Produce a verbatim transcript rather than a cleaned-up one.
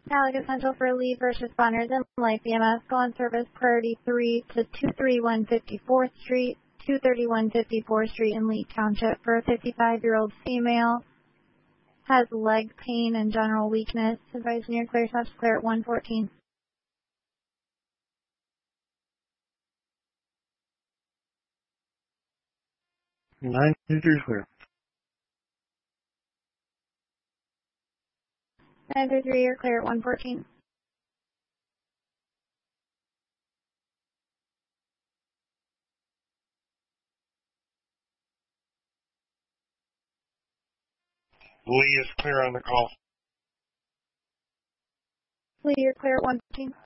Alec Essential for Lee First Responders and Life E M S. Go on service priority three to two thirty-one fifty-fourth Street, two thirty-one fifty-fourth Street in Lee Township for a fifty-five-year-old female. Has leg pain and general weakness. Advised near clear, stops clear at one fourteen. nine two three clear. nine three three, you're clear at one fourteen. Lee is clear on the call. Lee, you're clear at one fourteen.